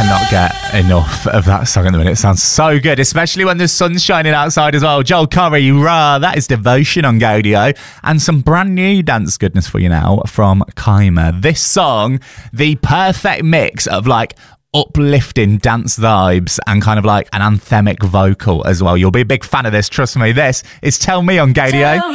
cannot get enough of that song at the minute. It sounds so good, especially when the sun's shining outside as well. Joel Corry, rah, that is Devotion on Gaudio. And some brand new dance goodness for you now from Khyma. This song, the perfect mix of like uplifting dance vibes and kind of like an anthemic vocal as well. You'll be a big fan of this, trust me. This is Tell Me on Gaudio.